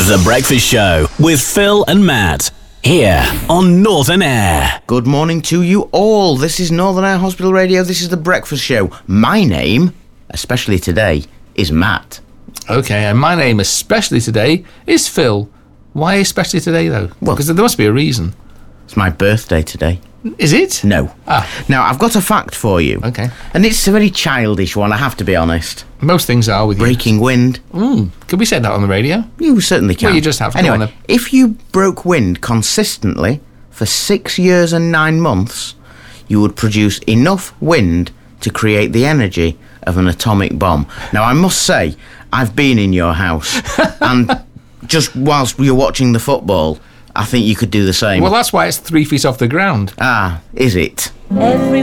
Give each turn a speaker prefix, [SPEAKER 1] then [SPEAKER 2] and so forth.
[SPEAKER 1] The Breakfast Show with Phil and Matt. Here on Northern Air.
[SPEAKER 2] Good morning to you all. This is Northern Air Hospital Radio. This is The Breakfast Show. My name, especially today, is Matt.
[SPEAKER 3] Okay, and my name, especially today, is Phil. Why especially today, though?
[SPEAKER 2] Well,
[SPEAKER 3] because there must be a reason.
[SPEAKER 2] It's my birthday today.
[SPEAKER 3] Is it?
[SPEAKER 2] No. Now, I've got a fact for you.
[SPEAKER 3] Okay.
[SPEAKER 2] And it's a very childish one, I have to be honest.
[SPEAKER 3] Most things are with you.
[SPEAKER 2] Breaking wind.
[SPEAKER 3] Could we say that on the radio?
[SPEAKER 2] You certainly can.
[SPEAKER 3] Well, you just have to.
[SPEAKER 2] Anyway, if you broke wind consistently for 6 years and 9 months, you would produce enough wind to create the energy of an atomic bomb. Now, I must say, I've been in your house, and just whilst you're watching the football, I think you could do the same.
[SPEAKER 3] Well, that's why it's 3 feet off the ground.
[SPEAKER 2] Ah, is it?
[SPEAKER 4] Every